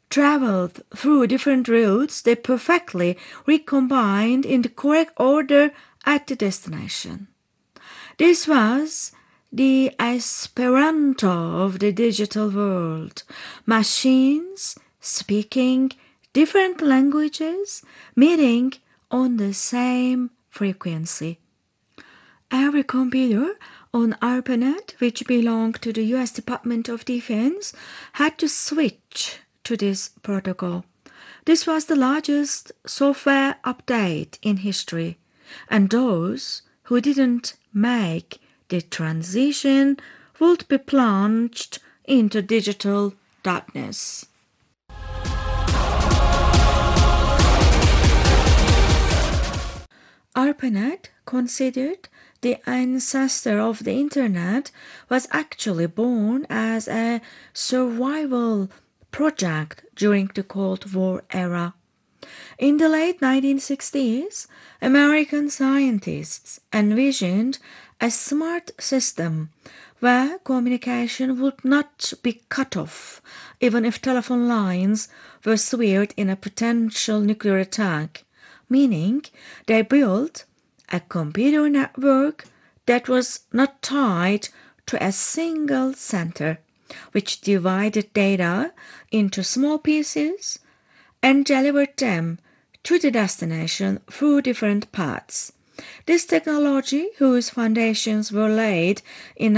traveled through different routes, they perfectly recombined in the correct order at the destination. This was the Esperanto of the digital world. Machines speaking different languages, meeting on the same frequency. Every computer on ARPANET, which belonged to the US Department of Defense, had to switch to this protocol. This was the largest software update in history, and those who didn't make the transition would be plunged into digital darkness. ARPANET, considered the ancestor of the internet, was actually born as a survival project during the Cold War era. In the late 1960s, American scientists envisioned a smart system where communication would not be cut off, even if telephone lines were severed in a potential nuclear attack, meaning they built a computer network that was not tied to a single center, which divided data into small pieces and delivered them to the destination through different paths. This technology, whose foundations were laid in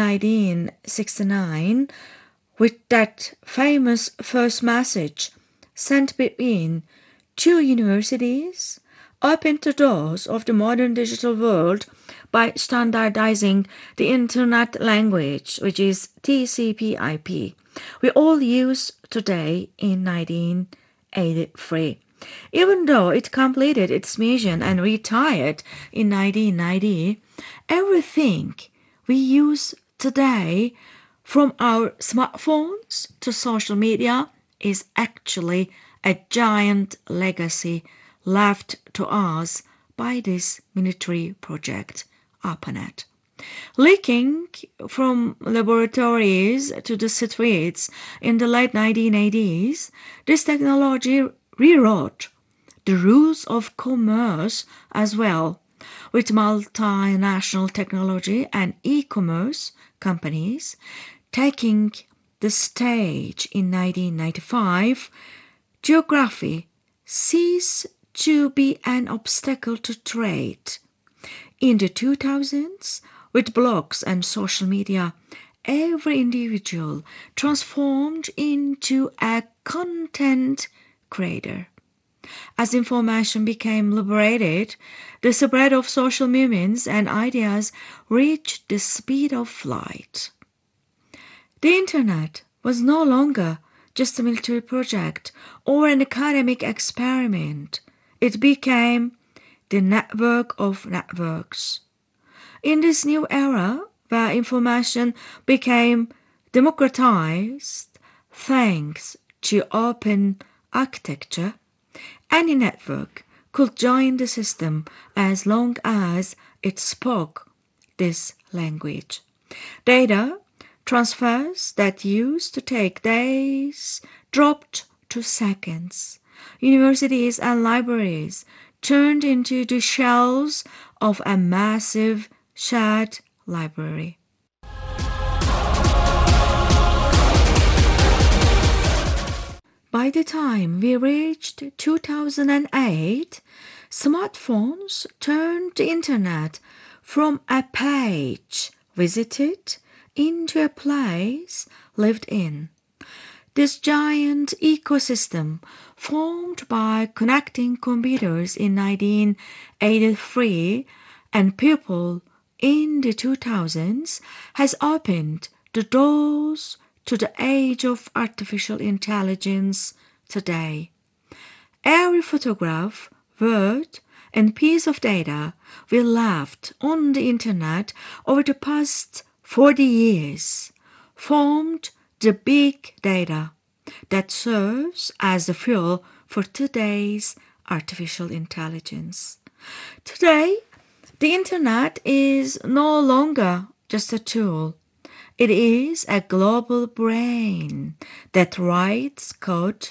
1969 with that famous first message sent between two universities, opened the doors of the modern digital world by standardizing the internet language, which is TCP/IP, we all use today in 1983. Even though it completed its mission and retired in 1990, everything we use today, from our smartphones to social media, is actually a giant legacy left to us by this military project, ARPANET. Leaking from laboratories to the streets in the late 1980s, this technology rewrote the rules of commerce as well, with multinational technology and e-commerce companies taking the stage in 1995. Geography ceased to be an obstacle to trade. In the 2000s, with blogs and social media, every individual transformed into a content creator. As information became liberated, the spread of social movements and ideas reached the speed of light. The internet was no longer just a military project or an academic experiment. It became the network of networks. In this new era, where information became democratized thanks to open architecture, any network could join the system as long as it spoke this language. Data transfers that used to take days dropped to seconds. Universities and libraries turned into the shelves of a massive shared library. By the time we reached 2008, smartphones turned the internet from a page visited into a place lived in. This giant ecosystem, formed by connecting computers in 1983 and people in the 2000s, has opened the doors to the age of artificial intelligence today. Every photograph, word, and piece of data we left on the internet over the past 40 years formed the big data that serves as the fuel for today's artificial intelligence. Today, the internet is no longer just a tool. It is a global brain that writes code